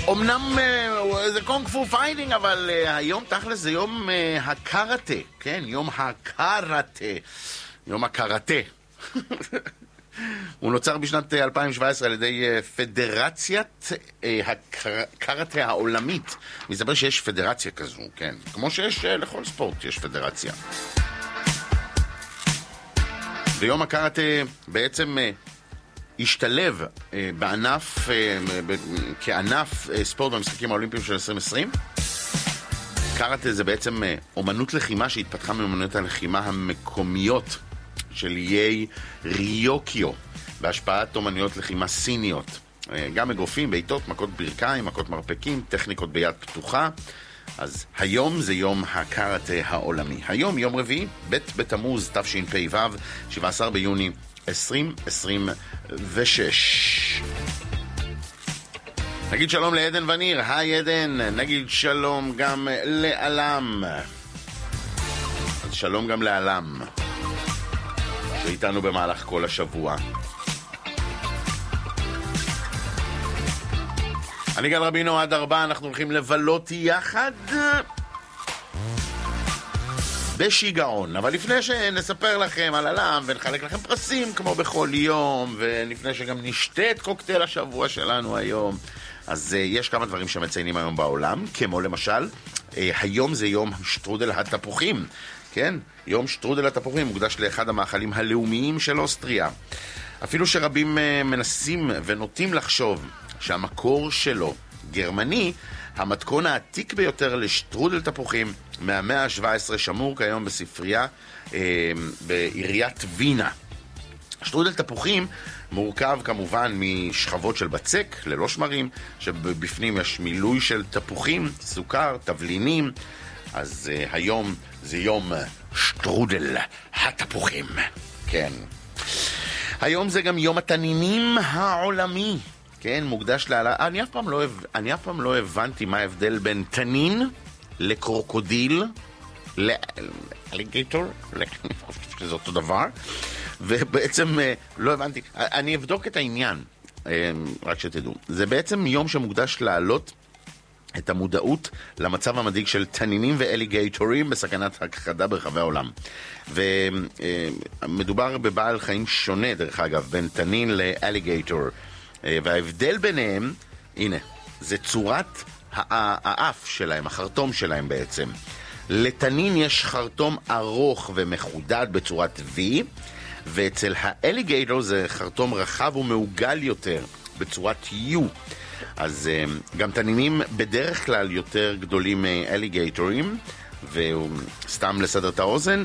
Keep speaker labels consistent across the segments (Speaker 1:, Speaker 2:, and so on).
Speaker 1: אמנם זה קונג פו פייטינג, אבל היום תכלס זה יום הקראטה, כן? יום הקראטה. יום הקראטה. הוא נוצר בשנת 2017 על ידי פדרציית הקראטה העולמית. מסתבר שיש פדרציה כזו, כן? כמו שיש לכל ספורט יש פדרציה. ויום הקראטה בעצם השתלב בענף, כענף ספורט במשחקים האולימפיים של 2020. קראטה זה בעצם אומנות לחימה שהתפתחה מאומנויות הלחימה המקומיות של איי ריוקיו, בהשפעת אומנויות לחימה סיניות. גם אגרופים, בעיטות, מכות ברכיים, מכות מרפקים, טכניקות ביד פתוחה. אז היום זה יום הקראטה העולמי. היום, יום רביעי, ב' בתמוז, תשפ"ו, 17 ביוני 2026. נגיד שלום לעדן וניר, היי עדן. נגיד שלום גם לעלם. שלום גם לעלם, שאיתנו במהלך כל השבוע. אני גל רבינו, עד 4 אנחנו הולכים לבלות יחד בשיגעון. אבל לפני שנספר לכם על עלם ונחלק לכם פרסים כמו בכל יום, ולפני שגם נשתה את קוקטייל השבוע שלנו היום, אז יש כמה דברים שמציינים היום בעולם, כמו למשל, היום זה יום שטרודל התפוחים. כן, יום שטרודל התפוחים מוקדש לאחד המאכלים הלאומיים של אוסטריה. אפילו שרבים מנסים ונוטים לחשוב שהמקור שלו גרמני, המתכון העתיק ביותר לשטרודל תפוחים מהמאה ה-17 שמור כיום בספרייה בעיריית וינה. שטרודל תפוחים מורכב כמובן משכבות של בצק ללא שמרים, שבפנים יש מילוי של תפוחים, סוכר, תבלינים. אז היום זה יום שטרודל התפוחים. כן. היום זה גם יום התנינים העולמי. כן, מוקדש אני אף פעם לא הבנתי מה ההבדל בין תנין לקרוקודיל, לאליגייטור, שזה אותו דבר, ובעצם לא הבנתי. אני אבדוק את העניין, רק שתדעו. זה בעצם יום שמוקדש לעלות את המודעות למצב המדאיג של תנינים ואליגייטורים בסכנת הכחדה ברחבי העולם. ומדובר בבעל חיים שונה, דרך אגב, בין תנין לאליגייטור. וההבדל ביניהם, הנה, זה צורת האף שלהם, החרטום שלהם בעצם. לתנין יש חרטום ארוך ומחודד בצורת V, ואצל האליגייטור זה חרטום רחב ומעוגל יותר בצורת U. אז גם תנינים בדרך כלל יותר גדולים מאליגייטורים, וסתם לסדר את האוזן,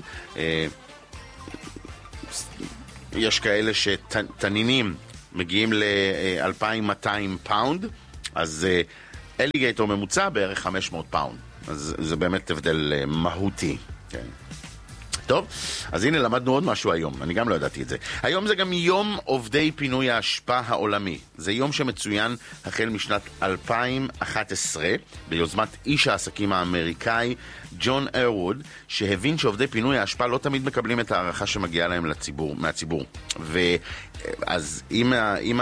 Speaker 1: יש כאלה שתנינים מגיעים ל-2,200 פאונד, אז אליגייטור ממוצע בערך 500 פאונד. אז זה באמת הבדל מהותי. כן. טוב, אז הנה למדנו עוד משהו היום, אני גם לא ידעתי את זה. היום זה גם יום עובדי פינוי האשפה העולמי. זה יום שמצוין החל משנת 2011 ביוזמת איש העסקים האמריקאי ג'ון אירווד, שהבין שעובדי פינוי האשפה לא תמיד מקבלים את הערכה שמגיעה להם מהציבור. ואז עם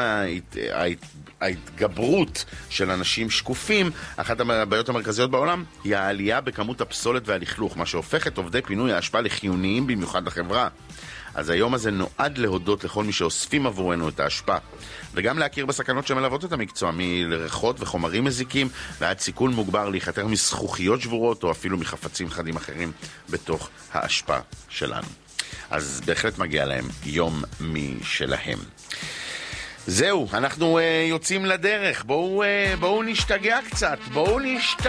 Speaker 1: ההתגברות של אנשים שקופים, אחת הבעיות המרכזיות בעולם היא העלייה בכמות הפסולת והלכלוך, מה שהופך את עובדי פינוי האשפה לחיוניים במיוחד לחברה. אז היום הזה נועד להודות לכל מי שאוספים עבורנו את האשפה, וגם להכיר בסכנות שמלוות את המקצוע, מלריחות וחומרים מזיקים ועד סיכון מוגבר להיחתר מזכוכיות שבורות או אפילו מחפצים חדים אחרים בתוך האשפה שלנו. אז בהחלט מגיע להם יום משלהם. זהו, אנחנו יוצאים לדרך. בואו נשתגע קצת.